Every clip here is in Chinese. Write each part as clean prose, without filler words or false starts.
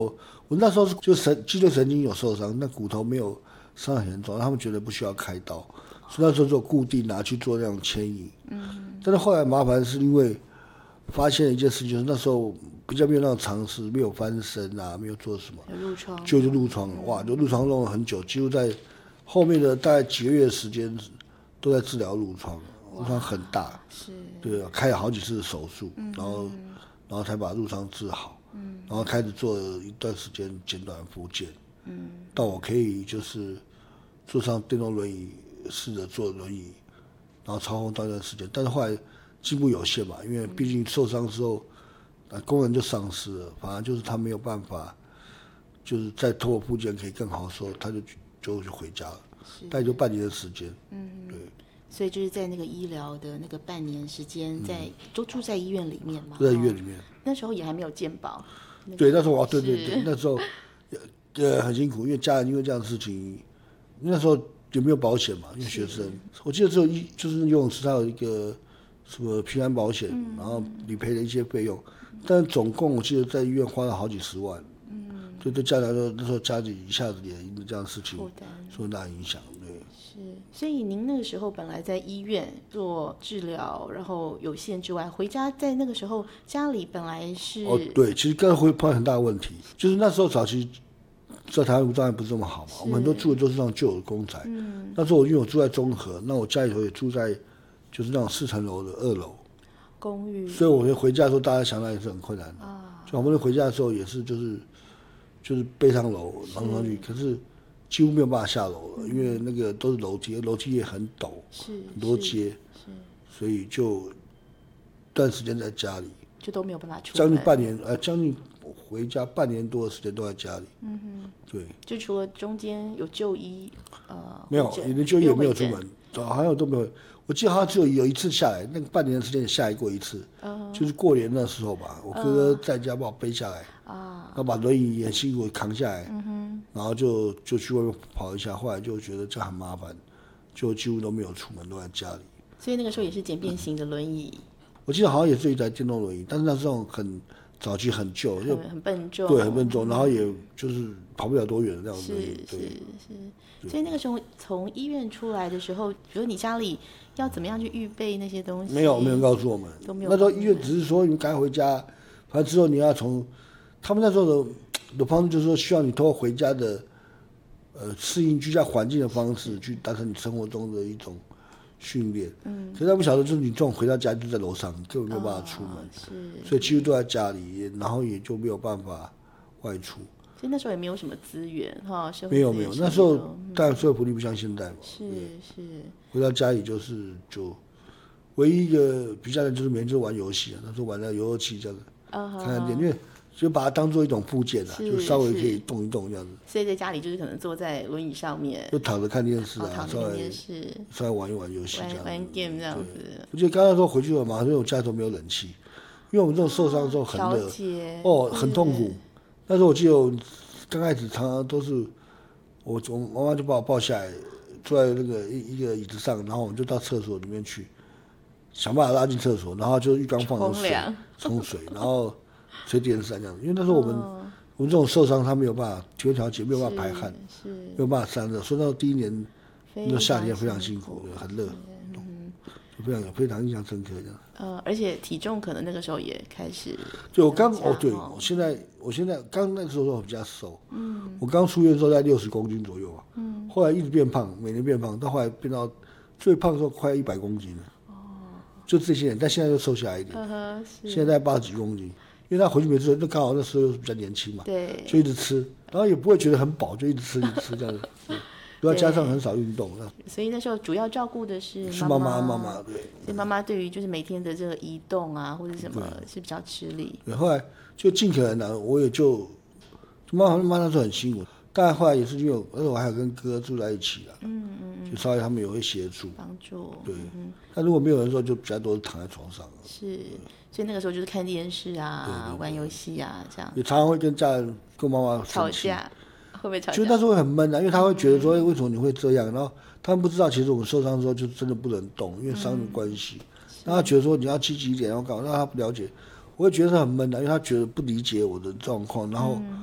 我那时候就脊椎神经有受伤，但骨头没有伤很严重，他们觉得不需要开刀，所以那时候就固定拿去做那种牵引。但是后来麻烦是因为发现了一件事情，就是那时候比较没有那种尝试，没有翻身啊，没有做什么， 有褥疮， 就褥疮了。哇，就褥疮弄了很久，几乎在后面的大概几个月的时间都在治疗褥疮，褥疮很大， 是， 对，开了好几次手术，然后才把褥疮治好，然后开始做了一段时间简短复健，到我可以就是坐上电动轮椅，试着坐轮椅，然后操控到一段时间，但是后来进步有限嘛，因为毕竟受伤之后，功能就丧失了，反而就是他没有办法，就是再通过复健可以更好的时候，他就回家了，大概就半年的时间，对。 所以就是在那个医疗的那个半年时间，都住在医院里面嘛， 住在医院里面。 那时候也还没有健保， 对，那时候对，那时候很辛苦，因为家人因为这样的事情，那时候有没有保险嘛？因为学生，我记得只有就是游泳池它有一个什么平安保险，然后理赔的一些费用，但总共我记得在医院花了好几十万。所以对家长说，那时候家里一下子也因为这样的事情受很大影响，对。 是，所以您那个时候本来在医院做治疗，然后有限之外，回家在那个时候家里本来是对，其实刚才会碰到很大的问题，就是那时候早期在台湾无障碍不是这么好嘛，我们很多住的都是那种旧有的公宅。那时候因为我住在中和，那我家里头也住在就是那种4层楼的2楼公寓， 所以我回家的时候，大家想到也是很困难的。就我们回家的时候也是就是背上楼上去，可是几乎没有办法下楼了，因为那个都是楼梯，楼梯也很陡，很多阶，所以就段时间在家里， 就都没有办法出门， 将近半年，将近回家半年多的时间都在家里。对， 就除了中间有就医， 没有，连就医也没有出门，好像都没有。我记得好像只有一次下来，那个半年的时间也下来过一次，就是过年那时候吧，我哥哥在家把我背下来，然后把轮椅很辛苦扛下来，然后就去外面跑一下，后来就觉得这样很麻烦，就几乎都没有出门，都在家里。 所以那个时候也是简便型的轮椅， 我记得好像也是一台电动轮椅，但是那是那种很早期很旧，就很笨重， 对，很笨重，然后也就是跑不了多远的那种轮椅。 是。所以那个时候从医院出来的时候，比如你家里要怎么样去预备那些东西？ 没有人告诉我们， 都没有。 那时候医院只是说你赶快回家，反正之后你要从他们那时候的方式就是说，需要你通过回家的适应居家环境的方式，去达成你生活中的一种训练。可是他不晓得，就是你这种回到家就在楼上，根本没有办法出门，所以几乎都在家里，然后也就没有办法外出。 所以那时候也没有什么资源哈， 没有，那时候当然社会福利不像现在嘛。 是。 回到家里就唯一一个比较的就是每天就玩游戏啊，那时候玩那游乐器这样子，看看电影，因为就把它当做一种附件啊，就稍微可以动一动这样子。 所以在家里就是可能坐在轮椅上面， 就躺着看电视啊，稍微玩一玩游戏这样， 玩 game 这样子。 我记得刚刚说回去了嘛，因为我家里头没有冷气，因为我们这种受伤之后很热，很痛苦。那时候我记得我刚开始常常都是我妈妈就把我抱下来，坐在那个一个椅子上，然后我们就到厕所里面去，想办法拉进厕所，然后就浴缸放着水冲水，然后吹电扇这样子。因为那时候我们这种受伤，它没有办法体温调节，没有办法排汗，没有办法散热，所以那时候第一年那夏天非常辛苦，很热，非常印象深刻这样。 而且体重可能那个时候也开始。 对，我现在刚那个时候比较瘦，我刚出院的时候在60公斤左右啊，后来一直变胖，每年变胖，到后来变到最胖的时候快100公斤了，就这些年，但现在又瘦下来一点，现在80几公斤，因为他回去没吃，那刚好那时候又是比较年轻嘛， 对， 就一直吃，然后也不会觉得很饱，就一直吃这样子。主要加上很少运动， 所以那时候主要照顾的是妈妈，对。 所以妈妈对于就是每天的这个移动啊或者什么是比较吃力。 对，后来就尽可能的，我也就妈那时候很辛苦，但后来也是因为我还有跟哥住在一起啊，就稍微他们也会协助帮助。 对，但如果没有人的时候，就比较多躺在床上。 是，所以那个时候就是看电视啊，玩游戏啊这样。 也常常会跟家人跟妈妈吵架。会不会吵架？ 就那时候会很闷啊，因为他会觉得说，为什么你会这样？然后他们不知道，其实我们受伤之后就真的不能动，因为伤的关系。然后他觉得说你要积极一点，然后搞，让他不了解，我会觉得他很闷的，因为他觉得不理解我的状况。然后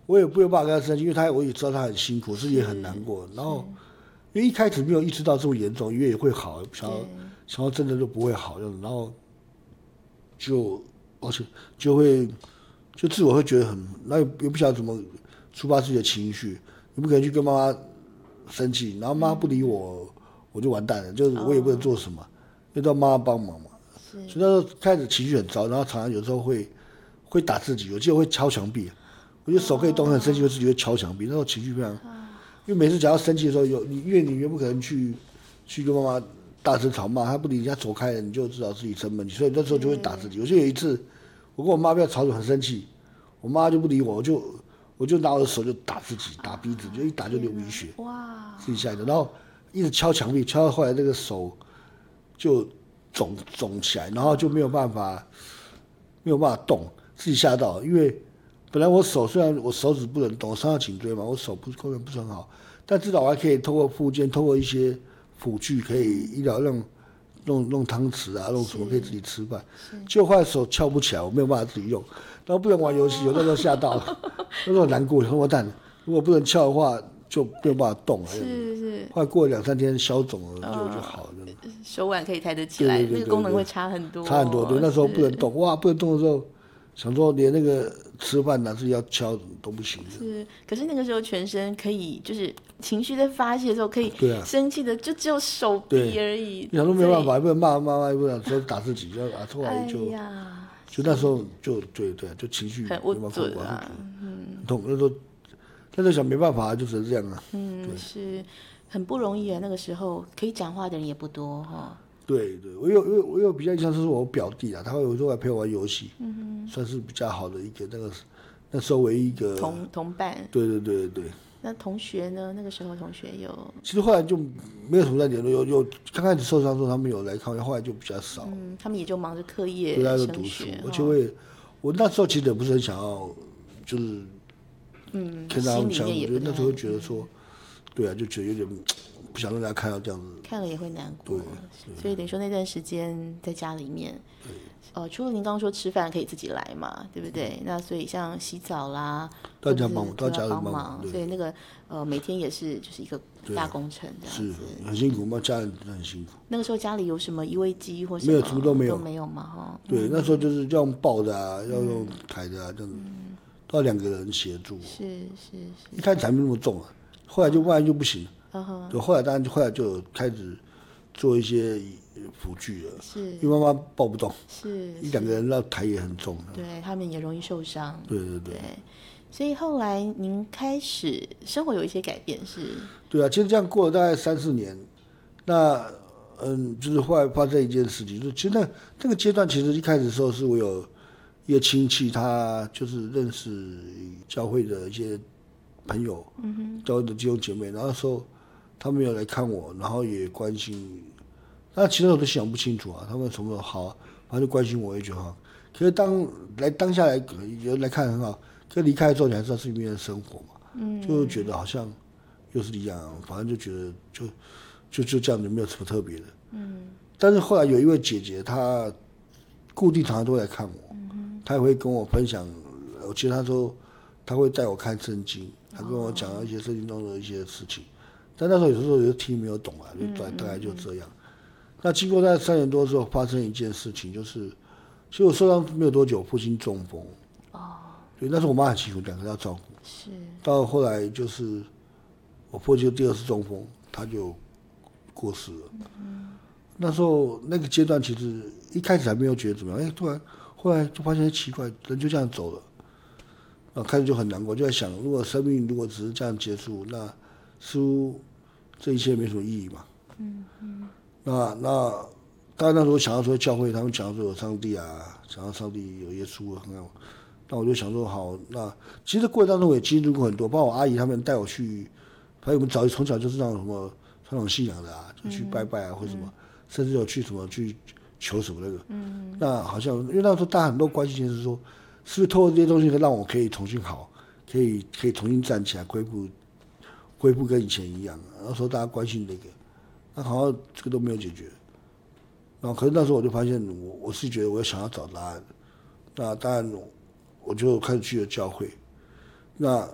我也不有办法跟他生气，因为我也知道他很辛苦，自己也很难过。然后因为一开始没有意识到这么严重，以为也会好，想要真的就不会好这样子，然后而且就自我会觉得很，那也不晓得怎么抒发自己的情绪，你不可能去跟妈妈生气，然后妈妈不理我，我就完蛋了，就是我也不能做什么，因为都要妈妈帮忙嘛。所以那时候开始情绪很糟，然后常常有时候会打自己，我记得会敲墙壁，我觉得手可以动，很生气，我自己会敲墙壁，那时候情绪非常，因为每次只要生气的时候，因为你也不可能去跟妈妈大声吵骂，她不理你，她走开了，你就知道自己生闷气，所以那时候就会打自己。我记得有一次，我跟我妈不要吵得很生气，我妈就不理我，我就拿我的手就打自己，打鼻子，就一打就流鼻血，自己吓一跳，然后一直敲墙壁，敲到后来那个手就肿起来，然后就没有办法动，自己吓到，因为本来我手虽然我手指不能动，我伤到颈椎嘛，我手功能不是很好，但至少我还可以透过复健，透过一些辅具，可以医疗弄汤匙啊，弄什么可以自己吃饭。结果后来手翘不起来，我没有办法自己用，然后不能玩游戏，我那时候吓到了，那时候难过，完蛋了，如果不能翘的话就没有办法动了。 是。 后来过了2、3天消肿了，就好了。 手腕可以抬得起来，那个功能会差很多。 差很多，对，那时候不能动，不能动的时候，想说连那个吃饭自己要敲都不行。 是，可是那个时候全身可以，就是情绪在发泄的时候可以生气的，就只有手臂而已。 想说没有办法，也不能骂妈妈，也不能说打自己，就后来就那时候就就情绪很无助啊， 很痛。那时候想没办法，就只能这样啊。 是很不容易啊。那个时候可以讲话的人也不多哈。 对，我有比较印象是我表弟啊，他有时候来陪我玩游戏，算是比较好的一个那时候唯一一个同伴。 对。 那同学呢？那个时候同学有， 其实后来就没有什么在联络，有刚开始受伤的时候他们有来看我，后来就比较少。 他们也就忙着课业， 对，就读书。而且我那时候其实也不是很想要，就是跟他们相处，就那时候会觉得说，对啊，就觉得有点不想让大家看到这样子， 看了也会难过。所以等于说那段时间在家里面，除了您刚刚说吃饭可以自己来嘛，对不对？那所以像洗澡啦， 到家帮忙，所以那个每天也是就是一个大工程这样子， 是很辛苦嘛，家人很辛苦。 那个时候家里有什么移位机或什么？ 没有，什么都没有嘛哈。 对，那时候就是要用抱的啊，要用抬的啊，这样子，都要2个人协助。 是。 一开始还没那么重啊，后来就不行了。对，后来就开始做一些辅具了，因为妈妈抱不动，一2个人要抬也很重， 对他们也容易受伤。 对， 所以后来您开始生活有一些改变是？ 对啊，其实这样过了大概3、4年，那就是后来发生一件事情，就其实那个阶段，其实一开始的时候是我有一个亲戚，他就是认识教会的一些朋友，教会的弟兄姐妹，然后那时候他们有来看我，然后也关心。那其实我都想不清楚啊，他们什么好，反正就关心我一句话。可是当下来有人来看很好，可是离开之后你还知道是里面的生活嘛，就觉得好像又是一样，反正就觉得就这样子，没有什么特别的。但是后来有一位姐姐，她固定常常都来看我，她也会跟我分享。我记得她说她会带我看圣经，她跟我讲一些圣经中的一些事情。但那时候有时候有听没有懂啊，就大概就这样。那经过在3年多之后，发生一件事情，就是其实我受伤没有多久，父亲中风。对，那时候我妈很辛苦，2个人要照顾。 是。 到后来就是我父亲第2次中风，他就过世了。那时候那个阶段，其实一开始还没有觉得怎么样，突然后来就发现奇怪，人就这样走了。开始就很难过，就在想，如果生命如果只是这样结束，那似乎这一切没什么意义嘛。那当然那时候想要说教会，他们讲说有上帝啊，想要上帝有耶稣很好。那我就想说好，那其实过程当中我也经历过很多，包括我阿姨他们带我去，反正我们从小就是那种什么传统信仰的啊，就去拜拜啊或什么，甚至有去什么去求什么那个。那好像因为那时候大家很多关心是说，是不是透过这些东西可以让我可以重新好，可以重新站起来，恢复跟以前一样。那时候大家关心那个。那好像这个都没有解决，然后可是那时候我就发现我是觉得我想要找答案，那当然我就开始去了教会，那